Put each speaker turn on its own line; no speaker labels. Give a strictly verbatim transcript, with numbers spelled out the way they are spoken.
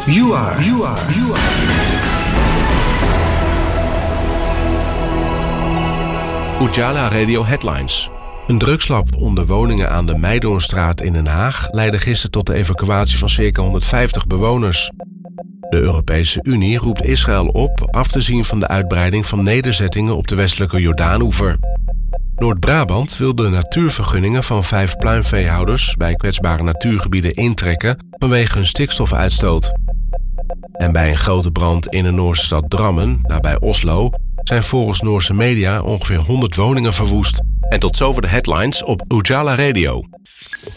You are, you are, you are.
Ujala Radio Headlines. Een drugslab onder woningen aan de Meidoornstraat in Den Haag leidde gisteren tot de evacuatie van circa honderdvijftig bewoners. De Europese Unie roept Israël op af te zien van de uitbreiding van nederzettingen op de westelijke Jordaanoever. Noord-Brabant wil de natuurvergunningen van vijf pluimveehouders bij kwetsbare natuurgebieden intrekken vanwege hun stikstofuitstoot. En bij een grote brand in de Noorse stad Drammen, nabij Oslo, zijn volgens Noorse media ongeveer honderd woningen verwoest. En tot zover de headlines op Ujala Radio.